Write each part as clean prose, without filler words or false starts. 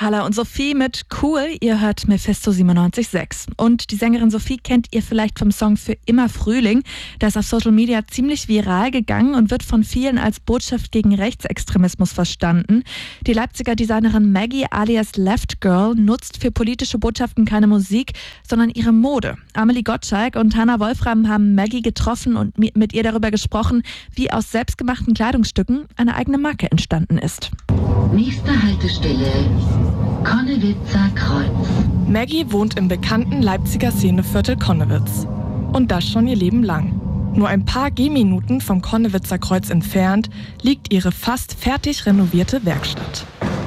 Haller und Sophie mit Cool. Ihr hört Mephisto 97.6. Und die Sängerin Sophie kennt ihr vielleicht vom Song Für immer Frühling. Der ist auf Social Media ziemlich viral gegangen und wird von vielen als Botschaft gegen Rechtsextremismus verstanden. Die Leipziger Designerin Maggie alias Left Girl nutzt für politische Botschaften keine Musik, sondern ihre Mode. Amelie Gottschalk und Hannah Wolfram haben Maggie getroffen und mit ihr darüber gesprochen, wie aus selbstgemachten Kleidungsstücken eine eigene Marke entstanden ist. Nächste Haltestelle, Konnewitzer Kreuz. Maggie wohnt im bekannten Leipziger Szeneviertel Konnewitz. Und das schon ihr Leben lang. Nur ein paar Gehminuten vom Konnewitzer Kreuz entfernt liegt ihre fast fertig renovierte Werkstatt.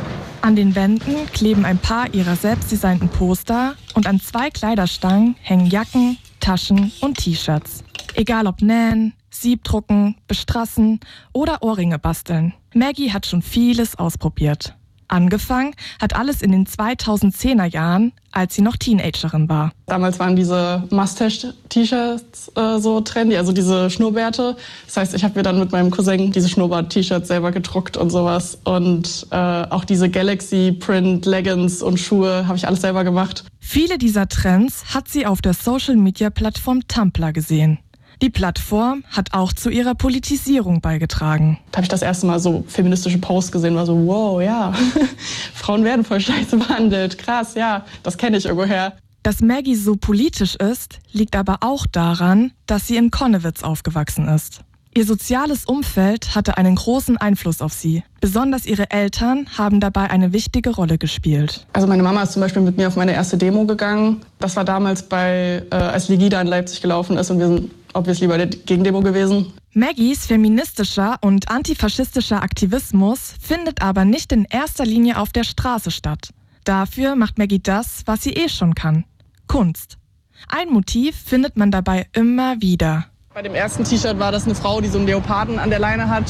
An den Wänden kleben ein paar ihrer selbstdesignten Poster und an 2 Kleiderstangen hängen Jacken, Taschen und T-Shirts. Egal ob nähen, Siebdrucken, bestrassen oder Ohrringe basteln. Maggie hat schon vieles ausprobiert. Angefangen hat alles in den 2010er Jahren, als sie noch Teenagerin war. Damals waren diese Mustache-T-Shirts so trendy, also diese Schnurrbärte. Das heißt, ich habe mir dann mit meinem Cousin diese Schnurrbart-T-Shirts selber gedruckt und sowas. Und auch diese Galaxy-Print-Leggings und Schuhe habe ich alles selber gemacht. Viele dieser Trends hat sie auf der Social-Media-Plattform Tumblr gesehen. Die Plattform hat auch zu ihrer Politisierung beigetragen. Da habe ich das erste Mal so feministische Posts gesehen, war so, wow, ja, Frauen werden voll scheiße behandelt, krass, ja, das kenne ich irgendwoher. Dass Maggie so politisch ist, liegt aber auch daran, dass sie in Konnewitz aufgewachsen ist. Ihr soziales Umfeld hatte einen großen Einfluss auf sie. Besonders ihre Eltern haben dabei eine wichtige Rolle gespielt. Also meine Mama ist zum Beispiel mit mir auf meine erste Demo gegangen. Das war damals als Legida in Leipzig gelaufen ist und wir sind obviously bei der Gegendemo gewesen. Maggies feministischer und antifaschistischer Aktivismus findet aber nicht in erster Linie auf der Straße statt. Dafür macht Maggie das, was sie schon kann: Kunst. Ein Motiv findet man dabei immer wieder. Bei dem ersten T-Shirt war das eine Frau, die so einen Leoparden an der Leine hat.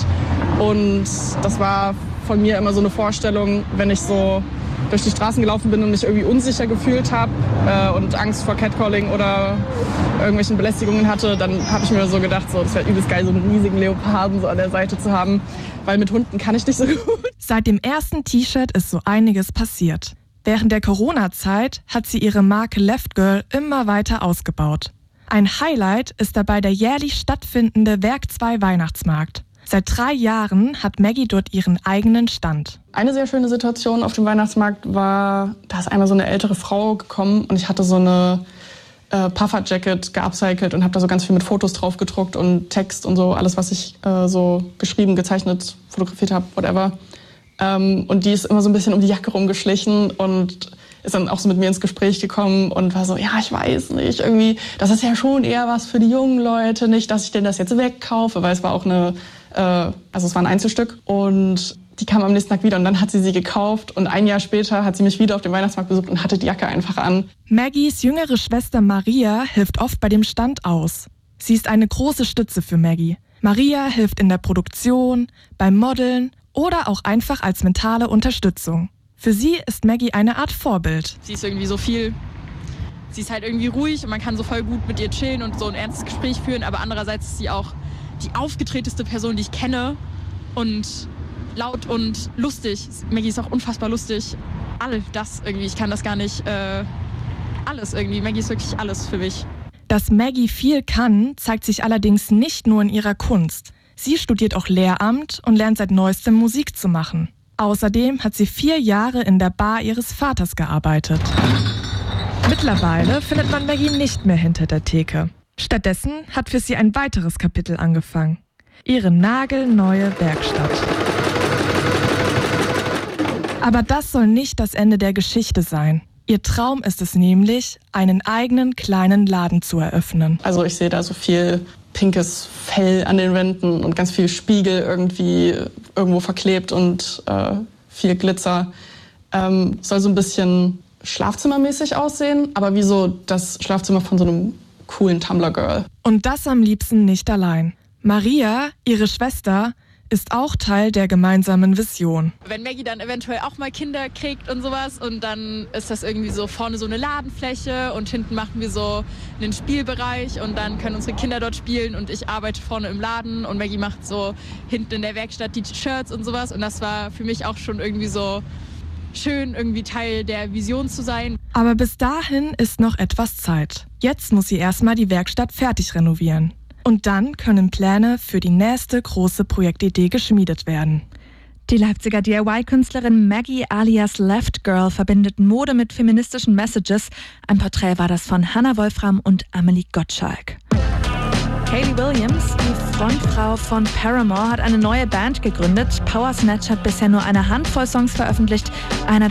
Und das war von mir immer so eine Vorstellung, wenn ich so durch die Straßen gelaufen bin und mich irgendwie unsicher gefühlt habe und Angst vor Catcalling oder irgendwelchen Belästigungen hatte, dann habe ich mir so gedacht, so, das wäre übelst geil, so einen riesigen Leoparden so an der Seite zu haben, weil mit Hunden kann ich nicht so gut. Seit dem ersten T-Shirt ist so einiges passiert. Während der Corona-Zeit hat sie ihre Marke Left Girl immer weiter ausgebaut. Ein Highlight ist dabei der jährlich stattfindende Werk 2 Weihnachtsmarkt. Seit 3 Jahren hat Maggie dort ihren eigenen Stand. Eine sehr schöne Situation auf dem Weihnachtsmarkt war, da ist einmal so eine ältere Frau gekommen und ich hatte so eine Puffer-Jacket geupcycelt und habe da so ganz viel mit Fotos drauf gedruckt und Text und so, alles, was ich so geschrieben, gezeichnet, fotografiert habe, whatever. Und die ist immer so ein bisschen um die Jacke rumgeschlichen und ist dann auch so mit mir ins Gespräch gekommen und war so, ja, ich weiß nicht, irgendwie, das ist ja schon eher was für die jungen Leute, nicht, dass ich denn das jetzt wegkaufe, weil es war auch es war ein Einzelstück und die kam am nächsten Tag wieder und dann hat sie gekauft und ein Jahr später hat sie mich wieder auf dem Weihnachtsmarkt besucht und hatte die Jacke einfach an. Maggies jüngere Schwester Maria hilft oft bei dem Stand aus. Sie ist eine große Stütze für Maggie. Maria hilft in der Produktion, beim Modeln oder auch einfach als mentale Unterstützung. Für sie ist Maggie eine Art Vorbild. Sie ist irgendwie so viel, sie ist halt irgendwie ruhig und man kann so voll gut mit ihr chillen und so ein ernstes Gespräch führen, aber andererseits ist sie auch die aufgetreteste Person, die ich kenne und laut und lustig. Maggie ist auch unfassbar lustig. All das irgendwie, ich kann das gar nicht, alles irgendwie. Maggie ist wirklich alles für mich. Dass Maggie viel kann, zeigt sich allerdings nicht nur in ihrer Kunst. Sie studiert auch Lehramt und lernt seit neuestem Musik zu machen. Außerdem hat sie 4 Jahre in der Bar ihres Vaters gearbeitet. Mittlerweile findet man Maggie nicht mehr hinter der Theke. Stattdessen hat für sie ein weiteres Kapitel angefangen: ihre nagelneue Werkstatt. Aber das soll nicht das Ende der Geschichte sein. Ihr Traum ist es nämlich, einen eigenen kleinen Laden zu eröffnen. Also ich sehe da so viel pinkes Fell an den Wänden und ganz viel Spiegel irgendwie irgendwo verklebt und viel Glitzer. Soll so ein bisschen schlafzimmermäßig aussehen, aber wie so das Schlafzimmer von so einem coolen Tumblr-Girl. Und das am liebsten nicht allein. Maria, ihre Schwester, ist auch Teil der gemeinsamen Vision. Wenn Maggie dann eventuell auch mal Kinder kriegt und sowas und dann ist das irgendwie so vorne so eine Ladenfläche und hinten machen wir so einen Spielbereich und dann können unsere Kinder dort spielen und ich arbeite vorne im Laden und Maggie macht so hinten in der Werkstatt die Shirts und sowas und das war für mich auch schon irgendwie so schön, irgendwie Teil der Vision zu sein. Aber bis dahin ist noch etwas Zeit. Jetzt muss sie erstmal die Werkstatt fertig renovieren. Und dann können Pläne für die nächste große Projektidee geschmiedet werden. Die Leipziger DIY-Künstlerin Maggie alias Left Girl verbindet Mode mit feministischen Messages. Ein Porträt war das von Hannah Wolfram und Amelie Gottschalk. Hayley Williams, die Frontfrau von Paramore, hat eine neue Band gegründet. Power Snatch hat bisher nur eine Handvoll Songs veröffentlicht. Einer